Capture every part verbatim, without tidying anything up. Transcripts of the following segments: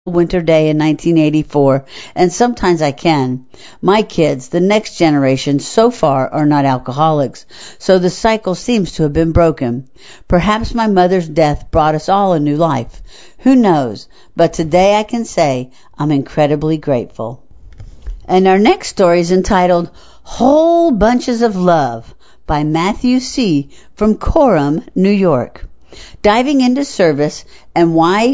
winter day in nineteen eighty-four, and sometimes I can. My kids, the next generation, so far are not alcoholics, so the cycle seems to have been broken. Perhaps my mother's death brought us all a new life. Who knows? But today I can say I'm incredibly grateful. And our next story is entitled Whole Bunches of Love by Matthew C. from Coram, New York. Diving into service and why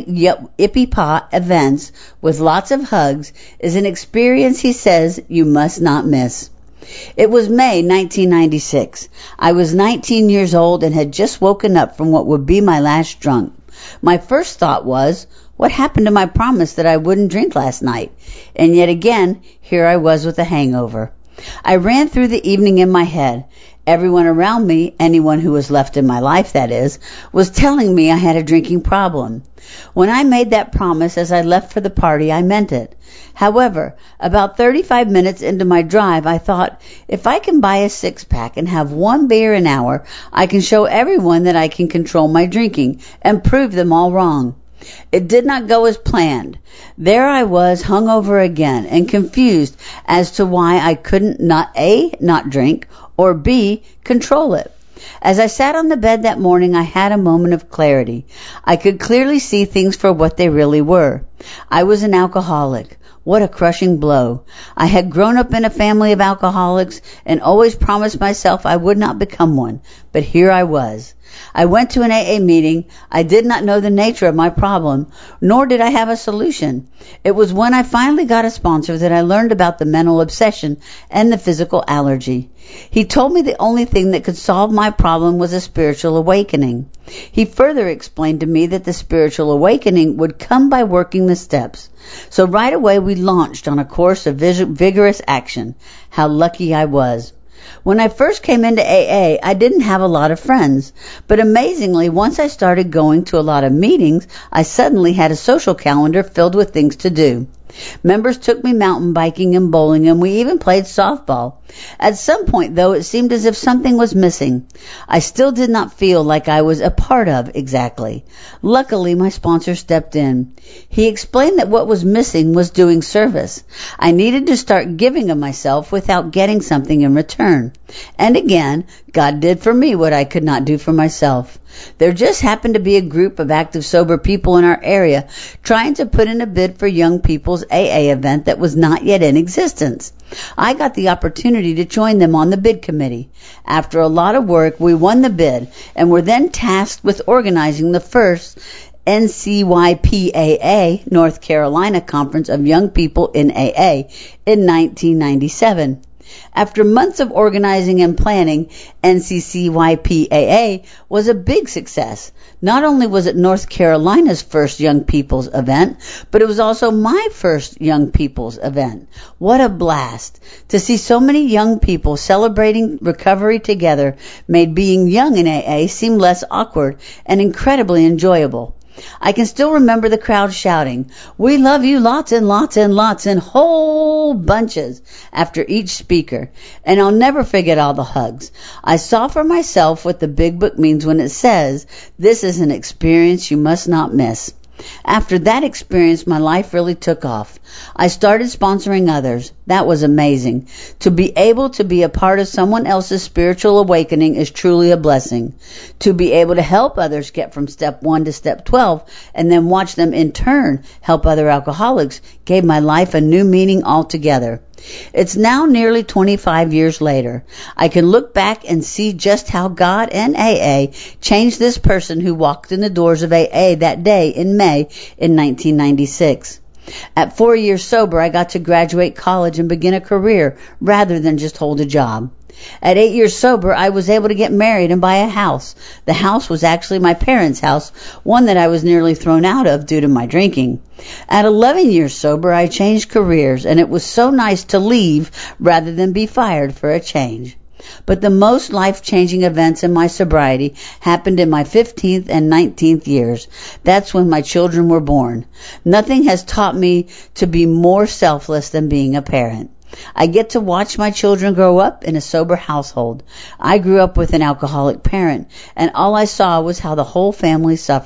Ippy events with lots of hugs is an experience he says you must not miss. It was May nineteen ninety-six. I was nineteen years old and had just woken up from what would be my last drunk. My first thought was, what happened to my promise that I wouldn't drink last night? And yet again, here I was with a hangover. I ran through the evening in my head. Everyone around me, anyone who was left in my life, that is, was telling me I had a drinking problem. When I made that promise as I left for the party, I meant it. However, about thirty-five minutes into my drive, I thought, if I can buy a six-pack and have one beer an hour, I can show everyone that I can control my drinking and prove them all wrong. It did not go as planned. There I was, hungover again, and confused as to why I couldn't not A, not drink, or B, control it. As I sat on the bed that morning, I had a moment of clarity. I could clearly see things for what they really were. I was an alcoholic. What a crushing blow. I had grown up in a family of alcoholics and always promised myself I would not become one. But here I was. I went to an A A meeting. I did not know the nature of my problem, nor did I have a solution. It was when I finally got a sponsor that I learned about the mental obsession and the physical allergy. He told me the only thing that could solve my problem was a spiritual awakening. He further explained to me that the spiritual awakening would come by working the steps. So right away we launched on a course of vigorous action. How lucky I was. When I first came into A A, I didn't have a lot of friends, but amazingly, once I started going to a lot of meetings, I suddenly had a social calendar filled with things to do. Members took me mountain biking and bowling, and we even played softball. At some point, though, it seemed as if something was missing. I still did not feel like I was a part of exactly. Luckily, my sponsor stepped in. He explained that what was missing was doing service. I needed to start giving of myself without getting something in return. And again, God did for me what I could not do for myself. There just happened to be a group of active sober people in our area trying to put in a bid for young people's A A event that was not yet in existence. I got the opportunity to join them on the bid committee. After a lot of work, we won the bid and were then tasked with organizing the first N C Y P A A, North Carolina Conference of Young People in A A, in nineteen ninety-seven. After months of organizing and planning, N C C Y P A A was a big success. Not only was it North Carolina's first Young People's event, but it was also my first Young People's event. What a blast! To see so many young people celebrating recovery together made being young in A A seem less awkward and incredibly enjoyable. I can still remember the crowd shouting, "We love you lots and lots and lots," in whole bunches after each speaker. And I'll never forget all the hugs. I saw for myself what the big book means when it says, this is an experience you must not miss. After that experience, my life really took off. I started sponsoring others. That was amazing. To be able to be a part of someone else's spiritual awakening is truly a blessing. To be able to help others get from step one to step twelve and then watch them in turn help other alcoholics gave my life a new meaning altogether. It's now nearly twenty-five years later. I can look back and see just how God and A A changed this person who walked in the doors of A A that day in May in nineteen ninety-six. At four years sober, I got to graduate college and begin a career rather than just hold a job. At eight years sober, I was able to get married and buy a house. The house was actually my parents' house, one that I was nearly thrown out of due to my drinking. At eleven years sober, I changed careers, and it was so nice to leave rather than be fired for a change. But the most life-changing events in my sobriety happened in my fifteenth and nineteenth years. That's when my children were born. Nothing has taught me to be more selfless than being a parent. I get to watch my children grow up in a sober household. I grew up with an alcoholic parent, and all I saw was how the whole family suffered.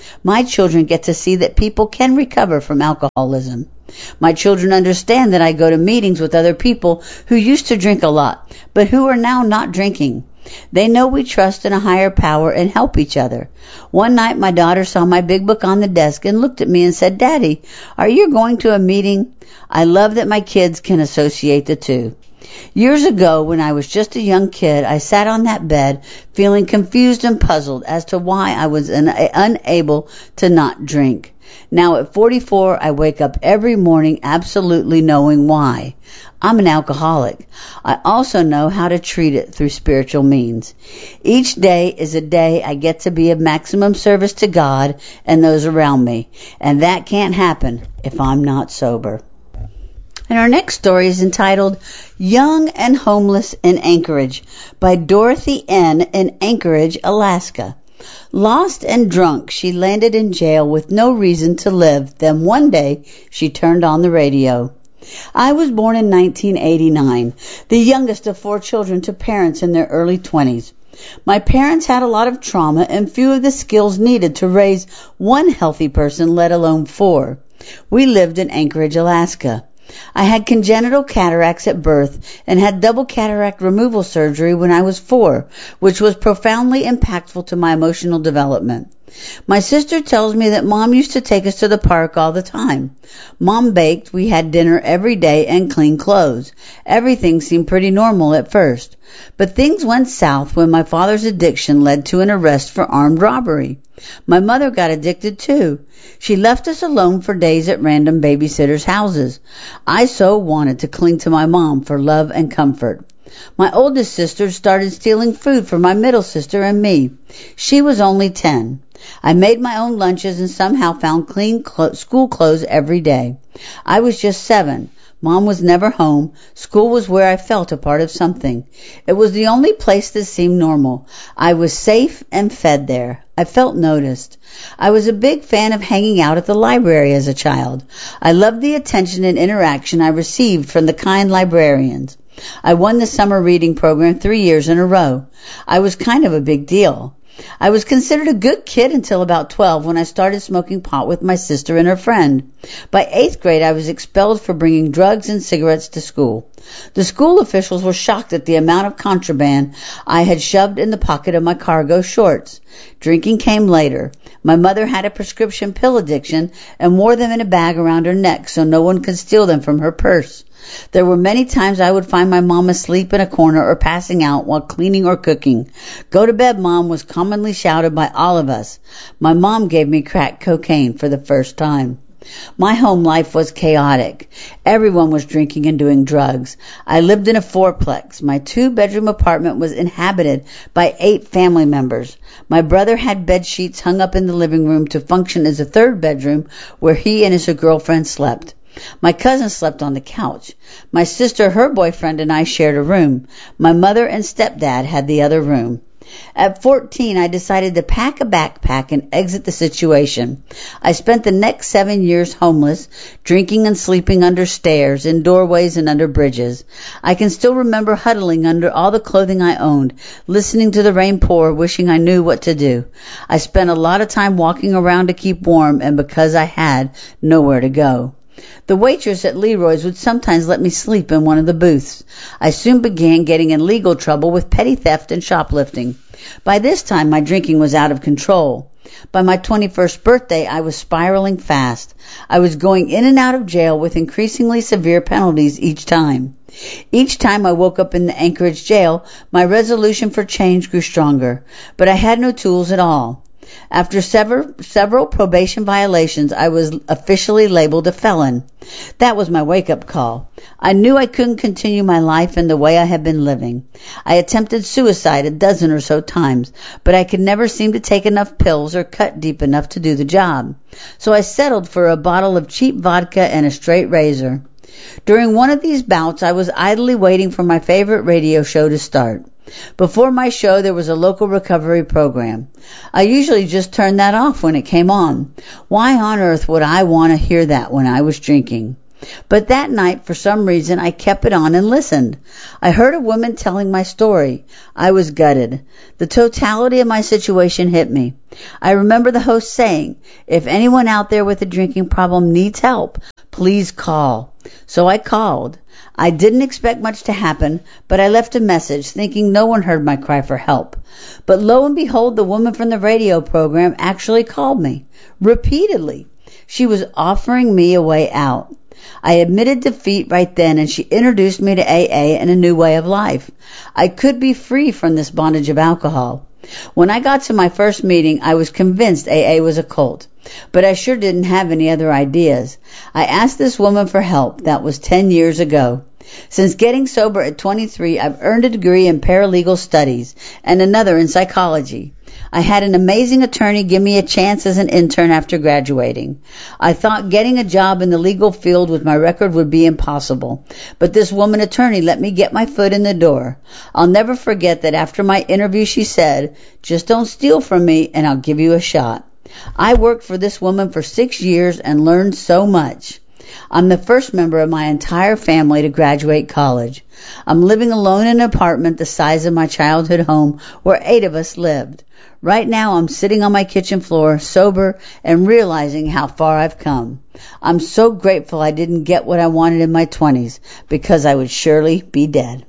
My children get to see that people can recover from alcoholism. My children understand that I go to meetings with other people who used to drink a lot, but who are now not drinking. They know we trust in a higher power and help each other. One night my daughter saw my big book on the desk and looked at me and said, "Daddy, are you going to a meeting?" I love that my kids can associate the two. Years ago, when I was just a young kid, I sat on that bed feeling confused and puzzled as to why I was un- unable to not drink. Now at forty-four, I wake up every morning absolutely knowing why. I'm an alcoholic. I also know how to treat it through spiritual means. Each day is a day I get to be of maximum service to God and those around me, and that can't happen if I'm not sober. And our next story is entitled Young and Homeless in Anchorage by Dorothy N. in Anchorage, Alaska. Lost and drunk, she landed in jail with no reason to live. Then one day, she turned on the radio. I was born in nineteen eighty-nine, the youngest of four children to parents in their early twenties. My parents had a lot of trauma and few of the skills needed to raise one healthy person, let alone four. We lived in Anchorage, Alaska. I had congenital cataracts at birth and had double cataract removal surgery when I was four, which was profoundly impactful to my emotional development. My sister tells me that Mom used to take us to the park all the time. Mom baked, we had dinner every day, and clean clothes. Everything seemed pretty normal at first. But things went south when my father's addiction led to an arrest for armed robbery. My mother got addicted too. She left us alone for days at random babysitters' houses. I so wanted to cling to my mom for love and comfort. My oldest sister started stealing food from my middle sister and me. She was only ten. I made my own lunches and somehow found clean clo- school clothes every day. I was just seven. Mom was never home. School was where I felt a part of something. It was the only place that seemed normal. I was safe and fed there. I felt noticed. I was a big fan of hanging out at the library as a child. I loved the attention and interaction I received from the kind librarians. I won the summer reading program three years in a row. I was kind of a big deal. I was considered a good kid until about twelve when I started smoking pot with my sister and her friend. By eighth grade, I was expelled for bringing drugs and cigarettes to school. The school officials were shocked at the amount of contraband I had shoved in the pocket of my cargo shorts. Drinking came later. My mother had a prescription pill addiction and wore them in a bag around her neck so no one could steal them from her purse. There were many times I would find my mom asleep in a corner or passing out while cleaning or cooking. "Go to bed, Mom," was commonly shouted by all of us. My mom gave me crack cocaine for the first time. My home life was chaotic. Everyone was drinking and doing drugs. I lived in a fourplex. My two-bedroom apartment was inhabited by eight family members. My brother had bed sheets hung up in the living room to function as a third bedroom where he and his girlfriend slept. My cousin slept on the couch. My sister, her boyfriend, and I shared a room. My mother and stepdad had the other room. At fourteen, I decided to pack a backpack and exit the situation. I spent the next seven years homeless, drinking and sleeping under stairs, in doorways, and under bridges. I can still remember huddling under all the clothing I owned, listening to the rain pour, wishing I knew what to do. I spent a lot of time walking around to keep warm, and because I had nowhere to go. The waitress at Leroy's would sometimes let me sleep in one of the booths. I soon began getting in legal trouble with petty theft and shoplifting. By this time, my drinking was out of control. By my twenty-first birthday, I was spiraling fast. I was going in and out of jail with increasingly severe penalties each time. Each time I woke up in the Anchorage jail, my resolution for change grew stronger, but I had no tools at all. After several, several probation violations, I was officially labeled a felon. That was my wake-up call. I knew I couldn't continue my life in the way I had been living. I attempted suicide a dozen or so times, but I could never seem to take enough pills or cut deep enough to do the job. So I settled for a bottle of cheap vodka and a straight razor. During one of these bouts, I was idly waiting for my favorite radio show to start. Before my show, there was a local recovery program. I usually just turned that off when it came on. Why on earth would I want to hear that when I was drinking? But that night, for some reason, I kept it on and listened. I heard a woman telling my story. I was gutted. The totality of my situation hit me. I remember the host saying, if anyone out there with a drinking problem needs help, please call. So I called. I didn't expect much to happen, but I left a message thinking no one heard my cry for help. But lo and behold, the woman from the radio program actually called me. Repeatedly. She was offering me a way out. I admitted defeat right then, and she introduced me to A A and a new way of life. I could be free from this bondage of alcohol. When I got to my first meeting, I was convinced A A was a cult, but I sure didn't have any other ideas. I asked this woman for help. That was ten years ago. Since getting sober at twenty-three, I've earned a degree in paralegal studies and another in psychology. I had an amazing attorney give me a chance as an intern after graduating. I thought getting a job in the legal field with my record would be impossible, but this woman attorney let me get my foot in the door. I'll never forget that after my interview she said, just don't steal from me and I'll give you a shot. I worked for this woman for six years and learned so much. I'm the first member of my entire family to graduate college. I'm living alone in an apartment the size of my childhood home where eight of us lived. Right now I'm sitting on my kitchen floor, sober, and realizing how far I've come. I'm so grateful I didn't get what I wanted in my twenties, because I would surely be dead.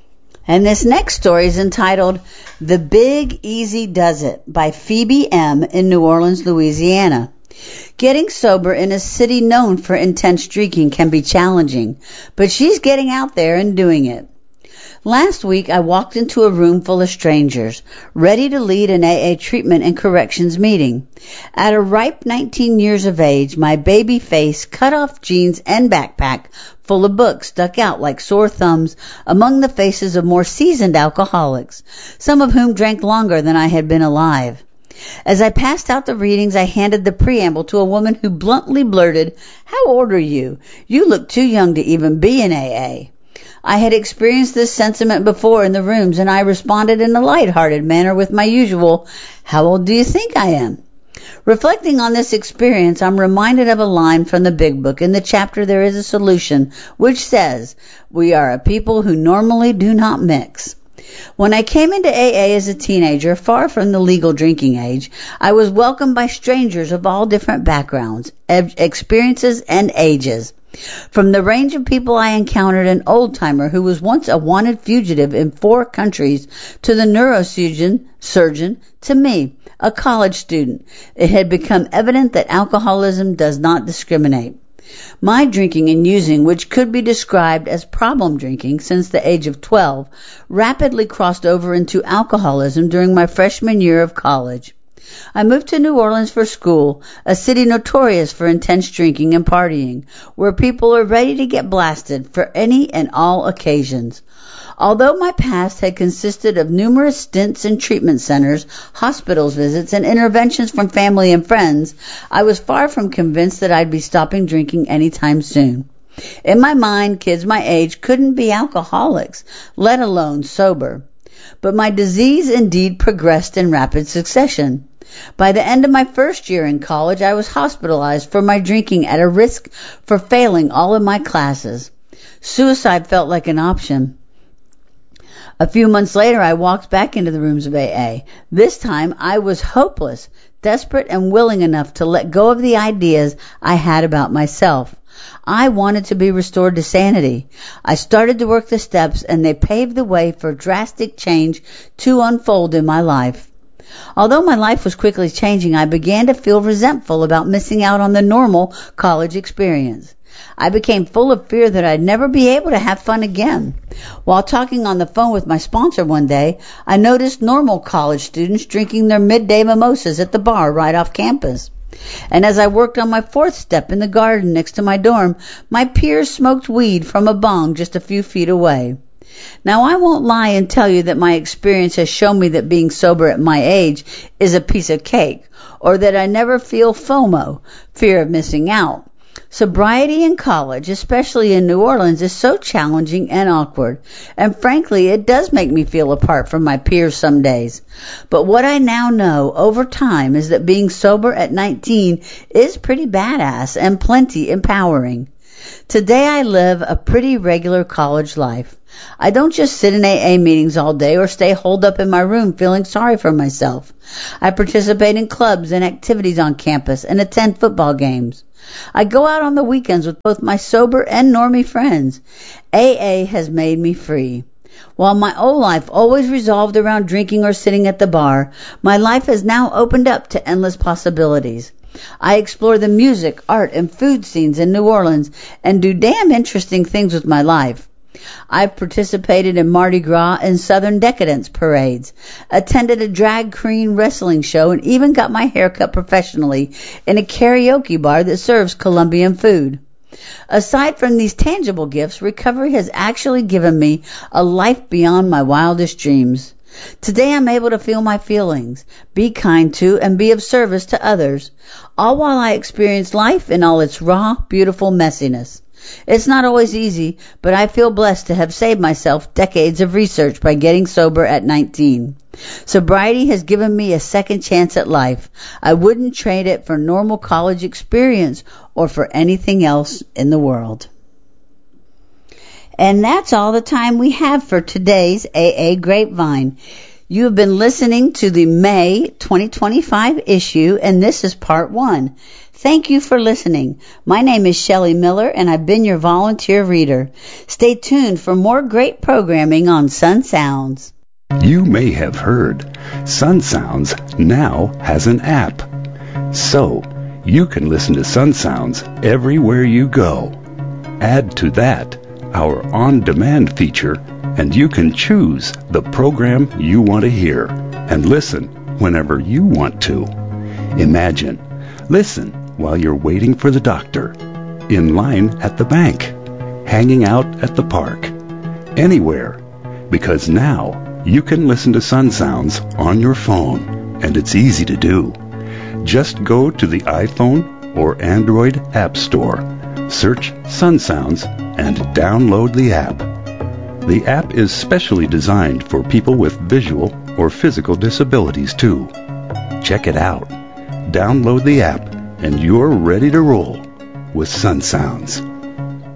And this next story is entitled, The Big Easy Does It, by Phoebe M. in New Orleans, Louisiana. Getting sober in a city known for intense drinking can be challenging, but she's getting out there and doing it. Last week, I walked into a room full of strangers, ready to lead an A A treatment and corrections meeting. At a ripe nineteen years of age, my baby face, cut-off jeans, and backpack full of books stuck out like sore thumbs among the faces of more seasoned alcoholics, some of whom drank longer than I had been alive. As I passed out the readings, I handed the preamble to a woman who bluntly blurted, "How old are you? You look too young to even be in A A." I had experienced this sentiment before in the rooms, and I responded in a light-hearted manner with my usual, "How old do you think I am?" Reflecting on this experience, I'm reminded of a line from the Big Book in the chapter There is a Solution, which says, "We are a people who normally do not mix." When I came into A A as a teenager, far from the legal drinking age, I was welcomed by strangers of all different backgrounds, experiences, and ages. From the range of people I encountered, an old-timer who was once a wanted fugitive in four countries, to the neurosurgeon, surgeon, to me, a college student, it had become evident that alcoholism does not discriminate. My drinking and using, which could be described as problem drinking since the age of twelve, rapidly crossed over into alcoholism during my freshman year of college. I moved to New Orleans for school, a city notorious for intense drinking and partying, where people are ready to get blasted for any and all occasions. Although my past had consisted of numerous stints in treatment centers, hospitals visits, and interventions from family and friends, I was far from convinced that I'd be stopping drinking anytime soon. In my mind, kids my age couldn't be alcoholics, let alone sober. But my disease indeed progressed in rapid succession. By the end of my first year in college, I was hospitalized for my drinking at a risk for failing all of my classes. Suicide felt like an option. A few months later, I walked back into the rooms of A A. This time, I was hopeless, desperate, and willing enough to let go of the ideas I had about myself. I wanted to be restored to sanity. I started to work the steps, and they paved the way for drastic change to unfold in my life. Although my life was quickly changing, I began to feel resentful about missing out on the normal college experience. I became full of fear that I'd never be able to have fun again. While talking on the phone with my sponsor one day, I noticed normal college students drinking their midday mimosas at the bar right off campus. And as I worked on my fourth step in the garden next to my dorm, my peers smoked weed from a bong just a few feet away. Now, I won't lie and tell you that my experience has shown me that being sober at my age is a piece of cake, or that I never feel FOMO, fear of missing out. Sobriety in college, especially in New Orleans, is so challenging and awkward, and frankly, it does make me feel apart from my peers some days. But what I now know over time is that being sober at nineteen is pretty badass and plenty empowering. Today I live a pretty regular college life. I don't just sit in A A meetings all day or stay holed up in my room feeling sorry for myself. I participate in clubs and activities on campus and attend football games. I go out on the weekends with both my sober and normie friends. A A has made me free. While my old life always revolved around drinking or sitting at the bar, my life has now opened up to endless possibilities. I explore the music, art, and food scenes in New Orleans and do damn interesting things with my life. I've participated in Mardi Gras and Southern Decadence parades, attended a drag queen wrestling show, and even got my hair cut professionally in a karaoke bar that serves Colombian food. Aside from these tangible gifts, recovery has actually given me a life beyond my wildest dreams. Today I'm able to feel my feelings, be kind to, and be of service to others, all while I experience life in all its raw, beautiful messiness. It's not always easy, but I feel blessed to have saved myself decades of research by getting sober at nineteen. Sobriety has given me a second chance at life. I wouldn't trade it for normal college experience or for anything else in the world. And that's all the time we have for today's A A Grapevine. You have been listening to the May twenty twenty-five issue, and this is part one. Thank you for listening. My name is Shelley Miller, and I've been your volunteer reader. Stay tuned for more great programming on Sun Sounds. You may have heard Sun Sounds now has an app. So, you can listen to Sun Sounds everywhere you go. Add to that our on-demand feature, and you can choose the program you want to hear and listen whenever you want to. Imagine, listen while you're waiting for the doctor, in line at the bank, hanging out at the park, anywhere, because now you can listen to Sun Sounds on your phone, and it's easy to do. Just go to the iPhone or Android App Store, search Sun Sounds, and download the app. The app is specially designed for people with visual or physical disabilities too. Check it out. Download the app, and you're ready to roll with Sun Sounds.